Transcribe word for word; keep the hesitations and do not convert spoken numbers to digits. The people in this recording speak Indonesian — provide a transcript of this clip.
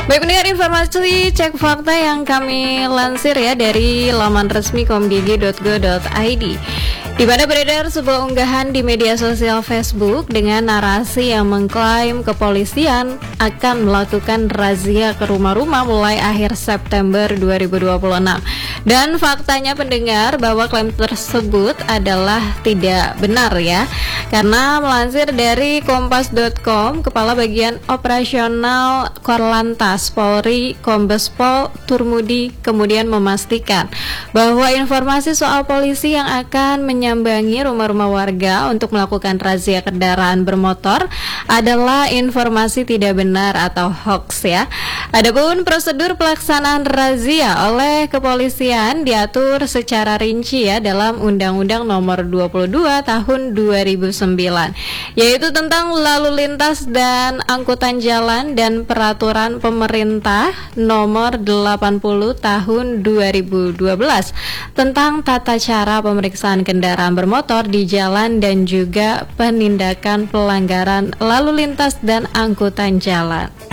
Baik pendengar, informasi cek fakta yang kami lansir ya dari laman resmi komgigi dot go dot i d, di mana beredar sebuah unggahan di media sosial Facebook dengan narasi yang mengklaim kepolisian akan melakukan razia ke rumah-rumah mulai akhir September dua ribu dua puluh enam. Dan faktanya pendengar bahwa klaim tersebut adalah tidak benar ya. Karena melansir dari kompas dot com, Kepala Bagian Operasional Korlantas Polri Kombes Pol Turmudi kemudian memastikan bahwa informasi soal polisi yang akan menyambangi rumah-rumah warga untuk melakukan razia kendaraan bermotor adalah informasi tidak benar atau hoax ya. Adapun prosedur pelaksanaan razia oleh kepolisian diatur secara rinci ya dalam Undang-Undang Nomor dua puluh dua Tahun dua ribu sembilan, yaitu tentang lalu lintas dan angkutan jalan, dan Peraturan Pemerintah Nomor delapan puluh Tahun dua ribu dua belas tentang tata cara pemeriksaan kendaraan bermotor di jalan dan juga penindakan pelanggaran lalu lintas dan angkutan jalan.